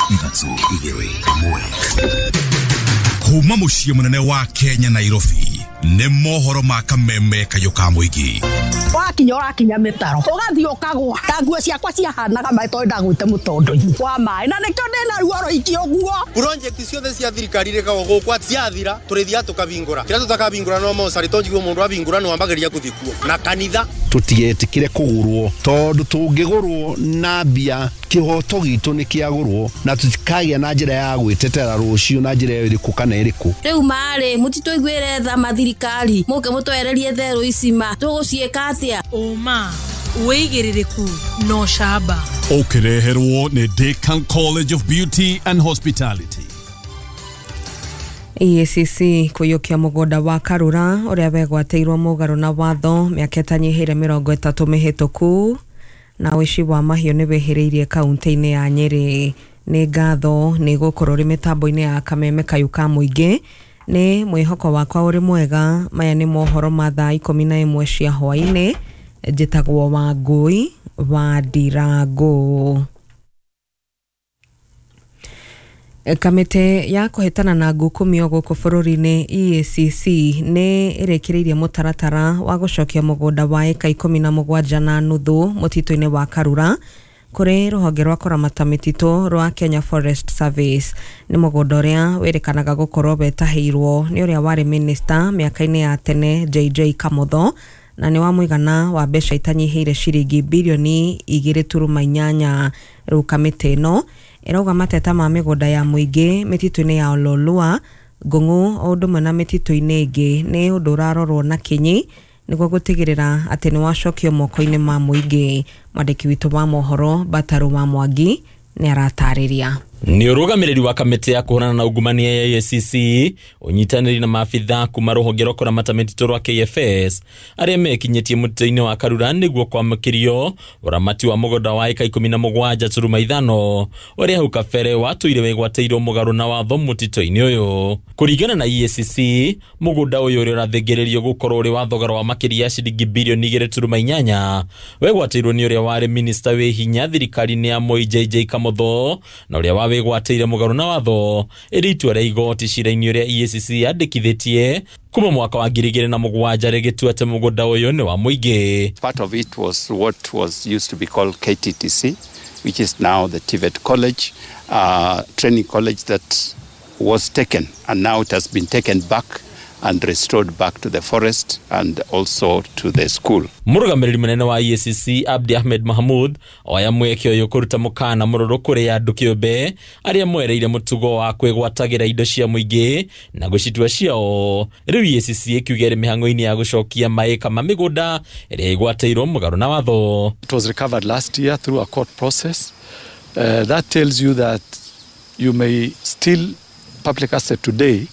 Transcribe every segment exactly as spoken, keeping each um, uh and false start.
Ithatũ igĩrĩ ĩmwe. Kuma muciĩ munene wa Kenya Nairobi nĩ mohoro ma kameme kayo ka muigi. Wakinya ũrakinya mĩtaro ũgathiĩ ũkagwa ta nguo ciakwa ciahanaga maito ndagwĩte mũtondo-inĩ wa maĩ na nĩkĩo ndĩna ruo rũingĩ ũguo. Project ciothe cia thirikari rĩkagwo gũkwa ciathira tũrĩthia tũkabingũra kĩrĩa tũtakabingũra no mosari tonjigwo mũndũ abingũra no ambagĩria gũthikuo na kanitha tũtigetikire kũgũrwo tondũ tũngĩgũrwo na mbia kĩhoto gitũ nĩ kĩagũrwo na tũtikagĩa na njĩra ya gwĩtetera rũciũ na njĩra ĩrĩkũ kana ĩrĩkũ. Rĩu marĩ mũtitũiguĩre tha mathirikari mũke mũtwererie therũ icima tũgũciĩka atĩa ũma wĩigĩrĩrĩku no shamba ũkĩreherwo nĩ Deakin College of Beauty and Hospitality. E A C C kũiyũkia mũgũnda wa Karura ũrĩa wegwatĩirwo mũgarũ na watho mĩaka ĩtanyihĩire mĩrongo ĩtatũ mĩhĩtũku na ũici wa mahiũ nĩ wehĩrĩirie kaunti-inĩ ya Nyeri. Nĩ ngatho nĩ gũkorwo rĩ mĩtambo-inĩ ya kameme kayu ka mũingĩ nĩ mwĩhoko wakwa ũrĩ mwega. Maya nĩ mohoro ma thaa ikũmi na ĩmwe cia hwaĩ-inĩ. Njĩtagwo Wangui wa Ndirango. Kamĩtĩ ya kũhĩtana na ngukumio gũkũ bũrũri-inĩ E A C C nĩ ĩrĩkĩrĩirie mũtaratara wa gũcokia mũgũnda wa eka ikũmi na mũgwanja na nuthu mũtitũ-inĩ wa Karura kũrĩ rũhonge rwa kũramata mĩtitũ rwa Kenya Forest Service. Nĩ mũgũnda ũrĩa wĩrĩkanaga gũkorwo wetahĩirwo nĩ ũrĩa warĩ minista mĩaka-inĩ ya tene J J Kamotho na nĩ wa mũigana wa mbeca itanyihĩire ciringi bilioni igĩrĩ turuma inyanya. Rĩu kamĩtĩ ĩno ĩrauga mateta ma mĩgũnda ya mũingĩ mĩtitũ-inĩ ya Ololua, Ngũng'u o ũndũ ũmwe na mĩtitũ-inĩ ĩngĩ nĩ ũndũ ũrarorwo na kinyi nĩguo gũtigĩrĩra atĩ nĩ wacokio moko-inĩ ma mũingĩ. Mwandĩki witũ wa mohoro Bataru wa Mwangi nĩ aratarĩria. Nĩ ũrũgamĩrĩri wa kamĩtĩ ya kũhũrana na ungumania ya E A C C ũnyitanĩri na maabitha kuma rũhonge rwa kũramata mĩtitũ rwa K F S arĩa mekinyĩtie mũtitũ-inĩ wa Karura nĩguo kwamũkĩrio ũramati wa mũgũnda wa eka ikũmi na mũgwanja turuma ithano ũrĩa hau kabere watũire wegwatĩirwo mũgarũ na watho mũtitũ-inĩ ũyũ. Kũringana na E A C C, mũgũnda ũyũ ũrĩa ũrathĩngĩrĩrio gũkorwo ũrĩ wa thogora wa makĩria ya ciringi bilioni igĩrĩ turuma inyanya wegwatĩirwo nĩ ũrĩa warĩ minista wĩ hinya thirikari-inĩ ya Moi J J Kamotho na ũrĩa wa wegwatĩire mũgarũ na watho ĩrĩ itua rĩa igoti cira-inĩ ũrĩa E A C C yandĩkithĩtie kuma mwaka wa ngiri igĩrĩ na mũgwanja rĩgĩtua atĩ mũgũnda ũyũ nĩ wa mũingĩ. Part of it was what was used to be called K T T C, which is now the T V E T College, uh, training college that was taken and now it has been taken back and restored back to the forest and also to the school. Mũrũgamĩrĩri mũnene wa E A C C Abdi Ahmed Mahmoud oya mweke ũyũ kũruta mũkana mũrũrũ kũrĩ andũ kĩũmbe arĩa mwereire mũtugo wa kwĩgwatagĩra indo cia mũingĩ na gũcitua ciao. Rĩu E A C C ĩkiuga ĩrĩ mĩhang'o-inĩ ya gũcokia maĩka ma mĩgũnda ĩrĩa ĩgwatĩirwo mũgarũ na watho. It was recovered last year through a court process. Uh, that tells you that you may steal public asset today,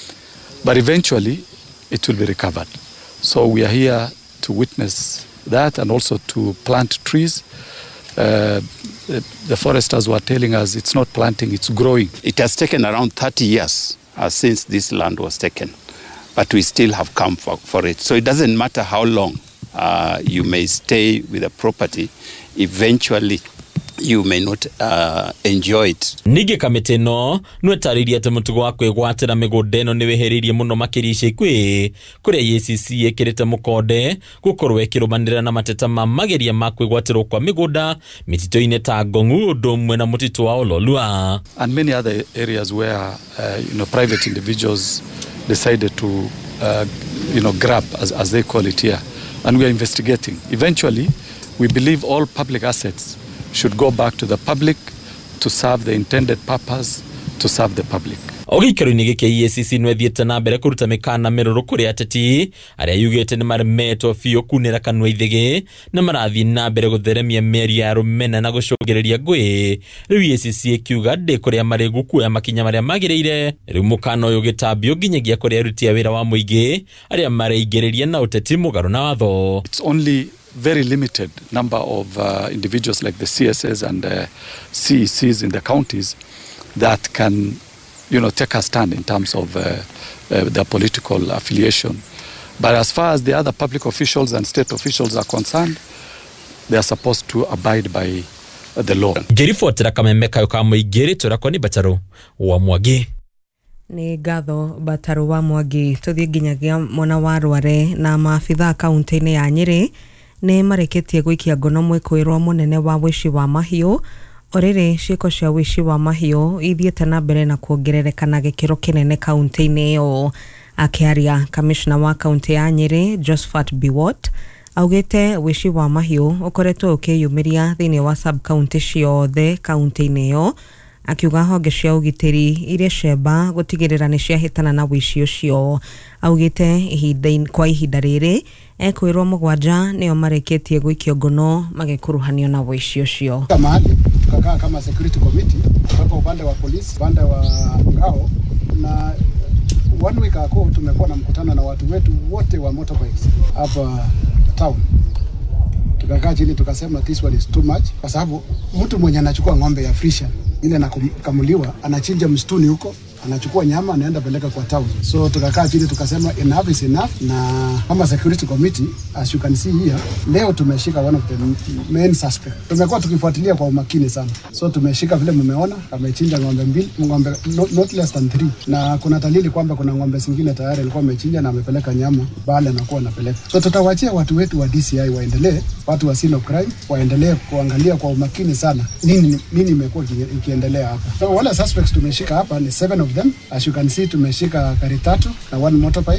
but eventually it will be recovered. So we are here to witness that and also to plant trees. Uh, the, the foresters were telling us it's not planting, it's growing. It has taken around thirty years uh, since this land was taken, but we still have come for, for it. So it doesn't matter how long uh, you may stay with a property, eventually you may not uh, enjoy it. Ningĩ kamĩtĩ ĩno nĩ ĩtarĩirie atĩ mũtugo wa kwĩgwatĩra mĩgũnda ĩno nĩ wehĩrĩirie mũno makĩria ica ikuhĩ kũrĩa E A C C ĩkĩrĩte mũkonde gũkorwo ĩkĩrũmanĩrĩra na mateta ma mageria ma kwĩgwatĩrwo kwa mĩgũnda mĩtitũ-inĩ ta Ngũng'u ũndũ ũmwe na mũtitũ wa Ololua. And many other areas where uh, you know, private individuals decided to uh, you know, grab, as, as they call it here. And we are investigating. Eventually, we believe all public assets should go back to the public to serve the intended purpose, to serve the public. Ogĩikaro-inĩ gĩkĩ E A C C nĩ ĩthiĩte na mbere kũruta mĩkana mĩrũrũ kũrĩ ateti arĩa yugĩte nĩ maremetwo biũ kunĩra kanua ithĩgĩ na marathiĩ na mbere gũtheremia mĩario ya rũmena na gũcũngĩrĩria ngũĩ. Rĩu E A C C ĩkiuga ndĩ kũrĩa marĩ gũkuoya makinya marĩa magĩrĩire. Rĩu mũkana ũyũ gĩtambio nginyagia kũrĩa aruti a wĩra wa mũingĩ arĩa mareingĩrĩria na ũteti mũgarũ na watho. It's only very limited number of uh, individuals like the C S S and uh, C E Cs in the counties that can, you know, take a stand in terms of uh, uh, their political affiliation. But as far as the other public officials and state officials are concerned, they are supposed to abide by the law. Ngiribotera Kameme Kayo ka Muingĩ tũrakwo nĩ Bataro wa Mwangi. Nĩ ngatho Bataro wa Mwangi. Tũthiĩ nginyagia mwana wa Rware na maabitha kaunti-inĩ ya Nyeri nĩ mareketie gũikia ngono mwĩkũĩrwo mũnene wa wĩici wa mahiũ orĩrĩ ciĩko cia wĩici wa mahiũ ithiĩte na mbere na kuongerereka na gĩkĩro kĩnene kaunti-inĩ ĩyo. Akĩaria kamishna wa kaunti ya Nyeri Josephat Biwott augĩte wĩici wa mahiũ ũkoretwo ũkĩyumĩria thĩinĩ wa sub county ciothe kaunti-inĩ ĩyo, akiuga honge cia ũgitĩri iria cemba gũtigĩrĩra nĩ ciahĩtana na wĩici ũcio. Augĩte ihinda kwa ihinda rĩrĩ ekwĩrwo mũgwanja nĩo mareketie gũikio ngono magĩkuruhanio na wĩici ũcio. Kama tukakaa kama security committee kutoka upande wa polisi, upande wa ngao, na one week ago tumekuwa na mkutano na watu wetu wote wa motorbikes hapa town. Tukakaa chini tukasema this one is too much, kwa sababu mtu mwenye anachukua ng'ombe ya frisha ile na kamuliwa anachinja msituni huko, anachukua nyama anaenda peleka kwa town. So tukakaa chini tukasema enough is enough, na kama security committee as you can see here leo tumeshika one of the main suspect. Tumekuwa tukifuatilia kwa umakini sana. So tumeshika vile mmeona amechinja ng'ombe mbili, ng'ombe not, not less than three, na kuna dalili kwamba kuna ng'ombe zingine tayari alikuwa amechinja na amepeleka nyama bale anakuwa anapeleka. So tutawachia watu wetu wa D C I waendelee, watu wa scene of crime waendelee kuangalia kwa umakini sana nini nini imekuwa ikiendelea hapa. So wale suspects tumeshika hapa ni seven of them. As you can see tumeshika gari tatu na one motorbike.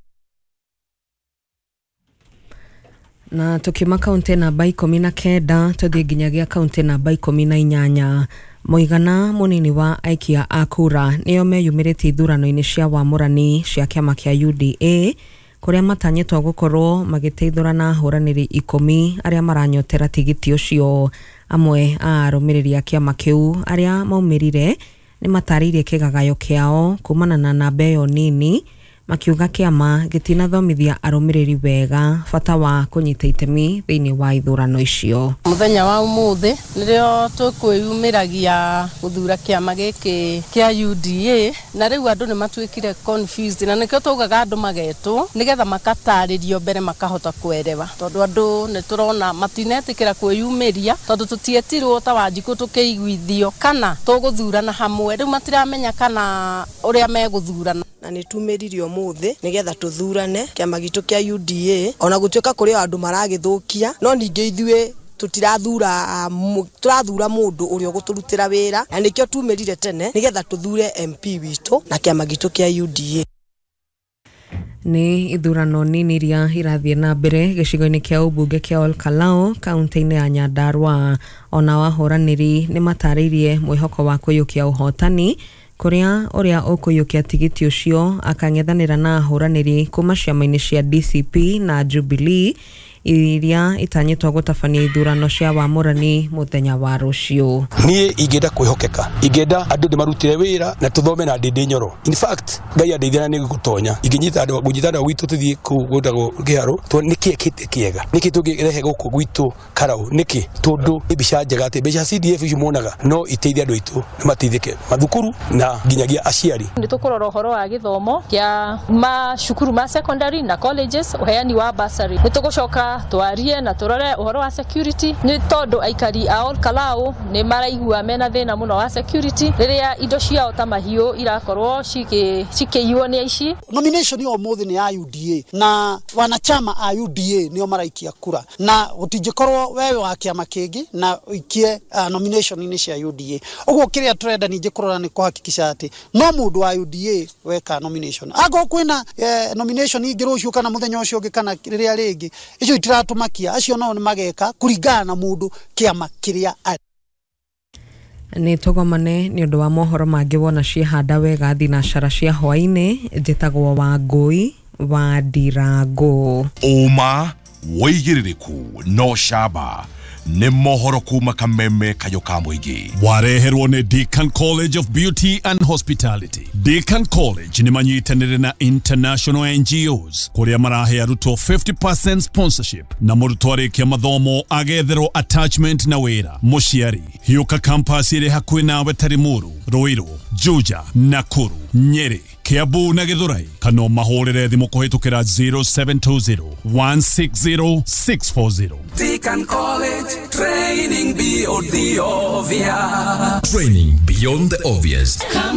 Na tukima kaunti namba ikũmi na kenda tũthiĩ nginyagia kaunti namba ikũmi na inyanya. Mũigana mũnini wa aikia a kura nĩo meyumĩrĩtie ithurano-inĩ cia wamũrani cia kĩama kĩa U D A kũrĩa matanyĩtwo gũkorwo magĩteithũrana ahũranĩri ikũmi arĩa maranyotera tigiti ũcio. Amwe a arũmĩrĩri a kĩama kĩu arĩa maumĩrire nĩ matarĩirie kĩgagayo kĩao kumana na namba ĩyo nini, makiuga kĩama gĩtinathomithia arũmĩrĩri wega bata wa kũnyita itemi thĩinĩ wa ithurano icio. Mũthenya wa ũmũthĩ nĩrĩo tũkwĩyumĩragia gũthura kĩama gĩkĩ kĩa U D A, na rĩu andũ nĩ matuĩkire confused, na nĩkĩo tũgaga andũ magetwo nĩgetha makatarĩrio mbere makahota kwerewa, tondũ andũ nĩ tũrona matinetĩkĩra kwĩyumĩria tondũ tũtietirwo ta Wanjikũ tũkĩiguithio kana tũgũthurana hamwe. Rĩu matiramenya kana ũrĩa megũthurana, na nĩ tumĩririo mũthĩ nĩgetha tũthurane kĩama gitũ kĩa U D A, ona gũtuĩka kũrĩ andũ maragĩthũkia, no ningĩ ithuĩ tutirathura turathura mũndũ ũrĩa ũgũtũrutĩra wĩra, na nĩkĩo tumĩrire tene nĩgetha tũthure M P witũ na kĩama gitũ kĩa U D A. Nĩ ithurano nini iria irathiĩ na mbere gĩcigo-inĩ kĩa ũmbunge kĩa Olkalao kaunti-inĩ ya Nyandarua. Ona wahũranĩri nĩ matarĩirie mwĩhoko wa kũiyũkia ũhotani kũrĩa ũrĩa ũkũiyũkia tigiti ũcio akang'ethanĩra na ahũranĩri kuma ciama-inĩ cia D C P na Jubilee iria itanyĩtwo gũtabania ithurano cia wamũrani mũthenya wa rũciũ. Niĩ ingĩenda kwĩhokeka, ingĩenda andũ ndĩmarutĩre wĩra na tũthome na ndĩndĩ nyoro. In fact, Ngai andeithia nĩ gũtonya. Ingĩnyita andũ gũnyita andũ gwitũ tũthiĩ kũu gũndagwo kĩharo, nĩkĩ kĩte kĩega, nĩkĩ tũngĩrehe gũkũ gwitũ Karau, nĩkĩ tondũ mbica njega atĩ mbeca C D F icio monaga no iteithie andũ aitũ na mateithĩke mathukuru na nginyagia aciari. Nĩ tũkũrora ũhoro wa gĩthomo kĩa macukuru ma secondary na colleges, ũheani wa bursary. Nĩ tũgũcoka twarie na tũrore ũhoro wa security, nĩ tondũ aikari a Olkalao nĩ maraigua mena thĩna mũno wa security rĩrĩa indo ciao ta mahiũ irakorwo cikĩiywo nĩ aici. Nomination ya ũmũthĩ nĩ ya U D A na wanachama a U D A nĩo maraikia kura, na gũtingĩkorwo wewe wa kĩama kĩngĩ na ũikie uh, nomination-inĩ cia U D A. Ũguo kĩrĩa tũrenda ningĩ kũrora nĩ kũhakikisha atĩ no mũndũ wa U D A weka nomination. Ago kwĩna eh, nomination ingĩ rũciũ kana mũthenya ũcio ũngĩ kana rĩrĩa rĩngĩ, icio itiratumakia, acio nao nĩ mageka kũringana na mũndũ kĩama kĩrĩa arĩ. Nĩ tũgomane nĩ ũndũ wa mohoro mangĩ wona ciĩhanda wega thinacara cia hwaĩ-inĩ. Njĩtagwo Wangũi wa Ndirango. Ũma wĩigĩrĩrĩku no camba nĩ mohoro kuma Kameme Kayo ka Muingĩ. Wareherwo nĩ Deakin College of Beauty and Hospitality. Deakin College nĩ manyitanĩre na international N G Os kũrĩa marahe arutwo fifty percent sponsorship na mũrutwo arĩkia mathomo agetherwo attachment na wĩra. Mũciari hiũka campus ĩrĩ hakuhĩ nawe Tarimuru, Ruiru, Juja, Nakuru, Nyeri, Kiambu na Githurai. Kana mahorere thimu kuhitukira zero seven two zero, one six zero, six four zero. Deakin College, training beyond the obvious. Training beyond the obvious.